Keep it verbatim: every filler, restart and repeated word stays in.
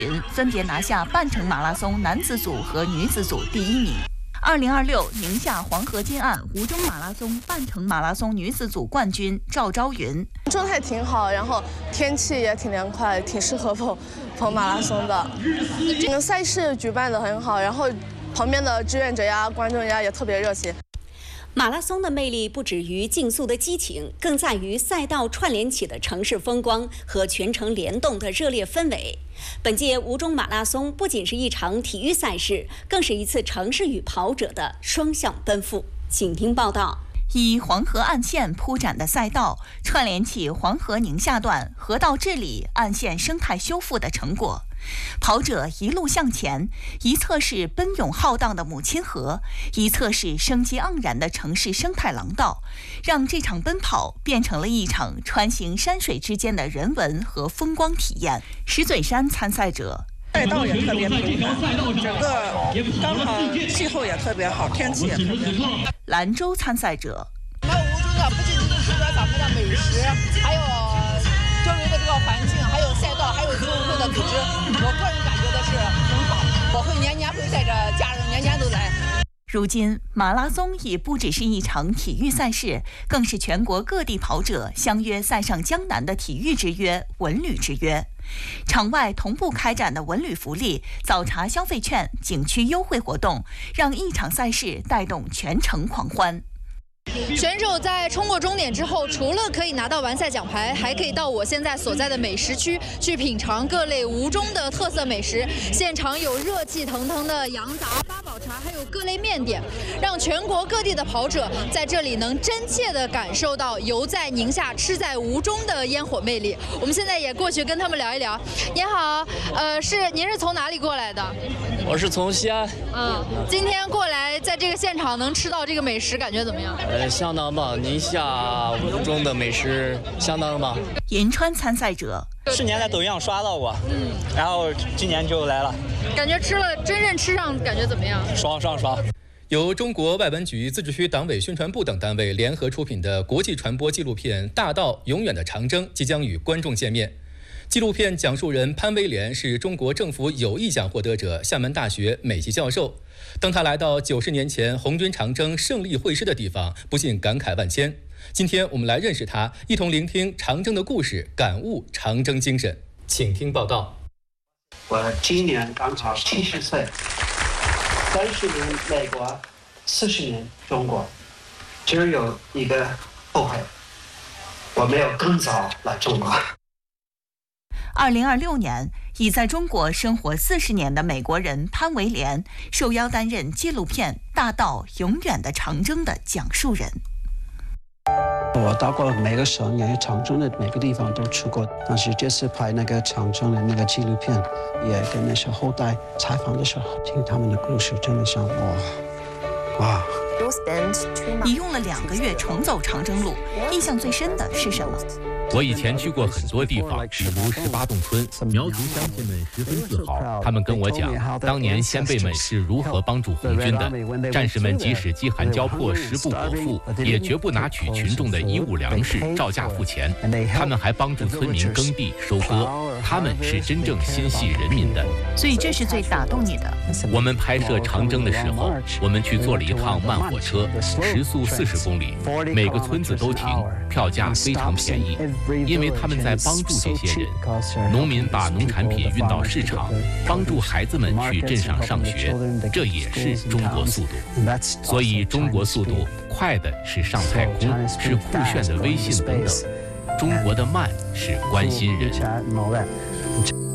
分别拿下半程马拉松男子组和女子组第一名。二零二六宁夏黄河金岸湖中马拉松半程马拉松女子组冠军赵昭云， 状态挺好，然后天气也挺凉快，挺适合跑跑马拉松的。这个赛事举办得很好，然后旁边的志愿者呀、观众呀也特别热情。 马拉松的魅力不止于竞速的激情，更在于赛道串联起的城市风光和全程联动的热烈氛围。本届吴中马拉松不仅是一场体育赛事，更是一次城市与跑者的双向奔赴。请听报道。 以黄河岸线铺展的赛道，串联起黄河宁夏段河道治理、岸线生态修复的成果。跑者一路向前，一侧是奔涌浩荡的母亲河，一侧是生机盎然的城市生态廊道，让这场奔跑变成了一场穿行山水之间的人文和风光体验。石嘴山参赛者。 赛道也特别平坦，整个刚好气候也特别好，天气也特别好。 兰州参赛者， 那吴中啊，不仅仅是说咱们的美食，还有周围的这个环境，还有赛道，还有自由会的组织，我个人感觉的是很好。我会年年会带着家人，年年都来。 如今，马拉松已不只是一场体育赛事，更是全国各地跑者相约赛上江南的体育之约、文旅之约。场外同步开展的文旅福利、早茶消费券、景区优惠活动，让一场赛事带动全城狂欢。 选手在冲过终点之后，除了可以拿到完赛奖牌，还可以到我现在所在的美食区去品尝各类吴中的特色美食。现场有热气腾腾的羊杂、八宝茶，还有各类面点，让全国各地的跑者在这里能真切地感受到游在宁夏、吃在吴中的烟火魅力。我们现在也过去跟他们聊一聊。您好，呃，是您是从哪里过来的？ 我是从西安。 嗯，今天过来在这个现场能吃到这个美食，感觉怎么样？ 呃，相当棒，宁夏吴中的美食相当棒。 银川参赛者， 去年在抖音上刷到过，嗯，然后今年就来了。 感觉吃了真正吃上感觉怎么样？ 爽爽爽！ 由中国外文局、自治区党委宣传部等单位联合出品的国际传播纪录片《大道永远的长征》即将与观众见面。纪录片讲述人潘威廉是中国政府友谊奖获得者，厦门大学美籍教授。当他来到九十年前红军长征胜利会师的地方，不禁感慨万千。今天我们来认识他，一同聆听长征的故事，感悟长征精神。请听报道。 我今年刚好七十岁，三十年美国，四十年中国，只有一个后悔，我没有更早来中国。 二零二六年，已在中国生活四十年的美国人潘维廉受邀担任纪录片《大道永远的长征》的讲述人。 我到过每个省，也长征的每个地方都去过，但是这次拍那个长征的那个纪录片，也跟那些后代采访的时候，听他们的故事，真的想哇哇。 你用了两个月重走长征路，印象最深的是什么？ 我以前去过很多地方，比如十八洞村，苗族乡亲们十分自豪。他们跟我讲，当年先辈们是如何帮助红军的。战士们即使饥寒交迫、食不果腹，也绝不拿取群众的衣物粮食照价付钱。他们还帮助村民耕地、收割。他们是真正心系人民的。 所以这是最打动你的。 我们拍摄长征的时候，我们去坐了一趟慢火车，时速四十公里，每个村子都停，票价非常便宜。因为他们在帮助这些人，农民把农产品运到市场，帮助孩子们去镇上上学，这也是中国速度。所以中国速度快的是上太空，是酷炫的微信等等；中国的慢是关心人。